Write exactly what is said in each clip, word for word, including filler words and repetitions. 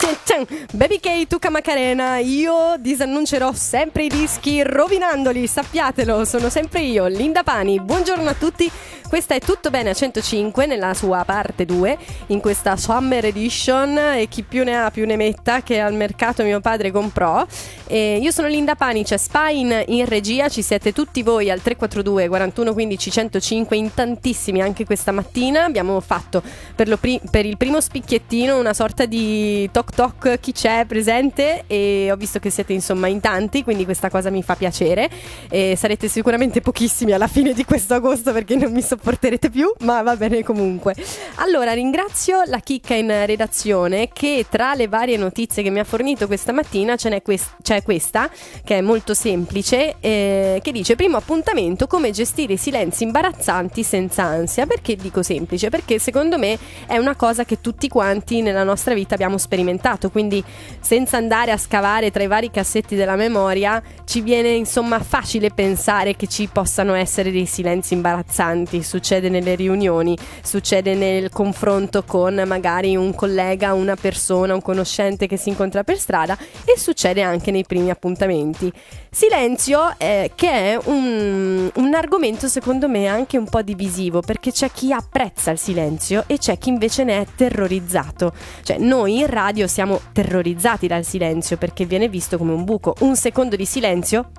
Baby K, Tuca Macarena. Io disannuncerò sempre i dischi rovinandoli, sappiatelo, sono sempre io, Linda Pani. Buongiorno a tutti, questa è Tutto Bene a centocinque nella sua parte due, in questa Summer Edition, e chi più ne ha più ne metta, che al mercato mio padre comprò. E io sono Linda Pani, c'è Spine in regia, ci siete tutti voi al tre quattro due quarantuno quindici centocinque, in tantissimi anche questa mattina. Abbiamo fatto per, lo pri- per il primo spicchiettino una sorta di toc toc, chi c'è presente, e ho visto che siete insomma in tanti, quindi questa cosa mi fa piacere. E sarete sicuramente pochissimi alla fine di questo agosto perché non mi sopporterete più, ma va bene comunque. Allora ringrazio la chicca in redazione, che tra le varie notizie che mi ha fornito questa mattina ce n'è quest- c'è questa che è molto semplice, eh, che dice: primo appuntamento, come gestire i silenzi imbarazzanti senza ansia. Perché dico semplice? Perché secondo me è una cosa che tutti quanti nella nostra vita abbiamo sperimentato, quindi senza andare a scavare tra i vari cassetti della memoria ci viene insomma facile pensare che ci possano essere dei silenzi imbarazzanti. Succede nelle riunioni, succede nel confronto con magari un collega, una persona, un conoscente che si incontra per strada, e succede anche nei primi appuntamenti. Silenzio eh, che è un, un argomento secondo me anche un po' divisivo, perché c'è chi apprezza il silenzio e c'è chi invece ne è terrorizzato. Cioè noi in radio siamo terrorizzati dal silenzio perché viene visto come un buco. Un secondo di silenzio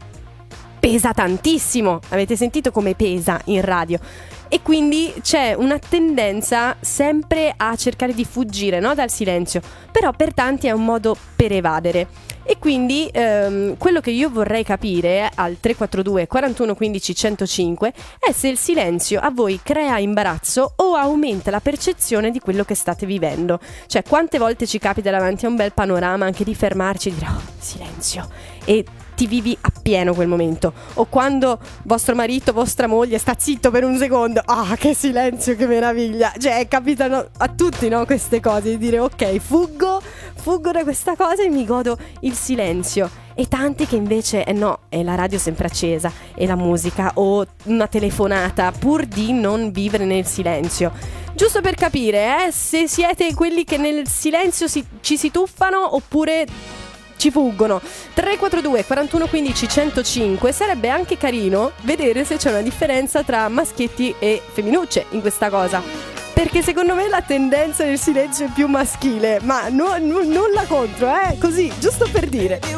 pesa tantissimo, avete sentito come pesa in radio? E quindi c'è una tendenza sempre a cercare di fuggire, no, dal silenzio, però per tanti è un modo per evadere. E quindi ehm, quello che io vorrei capire al tre quattro due quarantuno quindici centocinque è se il silenzio a voi crea imbarazzo o aumenta la percezione di quello che state vivendo. Cioè, quante volte ci capita davanti a un bel panorama anche di fermarci e dire oh, silenzio, e ti vivi appieno quel momento. O quando vostro marito, vostra moglie sta zitto per un secondo, ah, che silenzio, che meraviglia. Cioè capitano a tutti, no, queste cose, di dire ok, fuggo fuggo da questa cosa e mi godo il silenzio. E tanti che invece eh no, è la radio sempre accesa, e la musica o una telefonata, pur di non vivere nel silenzio. Giusto per capire eh, se siete quelli che nel silenzio si, ci si tuffano oppure ci fuggono. Tre quattro due quarantuno quindici centocinque. Sarebbe anche carino vedere se c'è una differenza tra maschietti e femminucce in questa cosa, perché secondo me la tendenza del silenzio è più maschile, ma no, no, nulla contro, eh, così, giusto per dire.